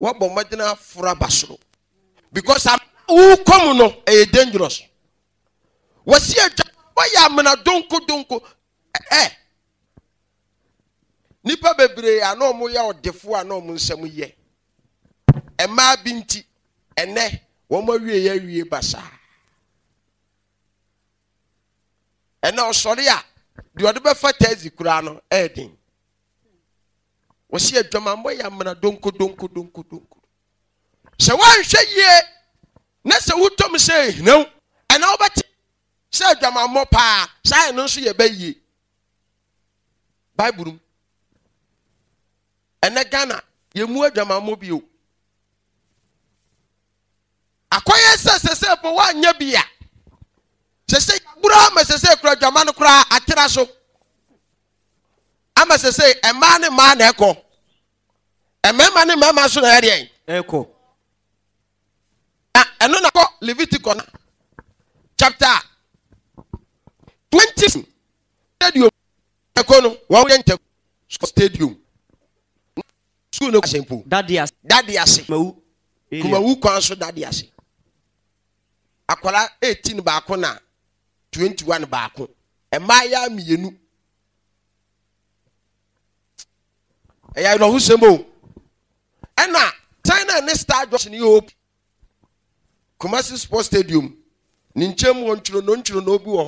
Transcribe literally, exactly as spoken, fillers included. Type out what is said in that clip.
What bomadina fura basro. Because I'm who come no a dangerous. Was here why am na donko donko eh nipa bebre ano mo ya odefo ano mo nsam ye e ma binti ene wo ma wie ya wie basa ene osori a de ode be fa tazi kura no edin was here dwama mo ya am na donko donko donko donko se wan hwe ye na se wutom se no ene obati se dwama mo pa sai no so ye bayi bible ene Ghana ye mu adwama mo bio akoye se se se po wa nya bia se se bura ma se se kura dwama no kura atira so ama se se ema ne ma na eko emema ne mama so na ere eko ah eno na ko Leviticus chapter twenty stadium eko no wa we nte stadium school no simple daddy as daddy ase mawu kuma wu kwan so daddy ase akwala eighteen ba ko na twenty-one ba ko e ma ya mienu e ya no husemo ena China ne star just ni hope Kumasi Sports Stadium ni nchem won churo no nchuro no obi wo